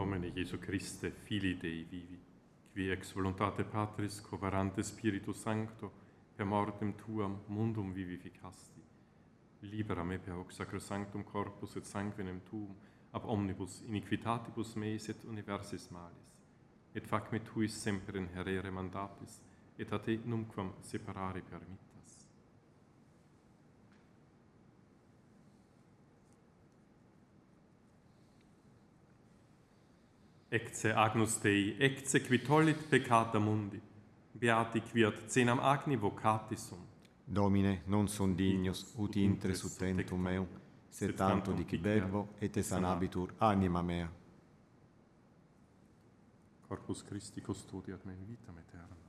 Domine Jesu Christe, Filii Dei vivi, qui ex voluntate Patris coverante Spiritus Sancto, per mortem tuam mundum vivificasti, libera me per hoc sacrosanctum corpus et sanguinem tuum, ab omnibus iniquitatibus meis et universis malis, et fac me tuis semper inherere mandatis, et a te numquam separare permittas. Ecce agnus Dei, ecce qui tollit peccata mundi, beati quiat cenam agni vocati sunt. Domine, non sunt dignus ut intre sub tentum meum, sed tanto dici verbo, et sanabitur anima mea. Corpus Christi custodiat me in vitam aeternam.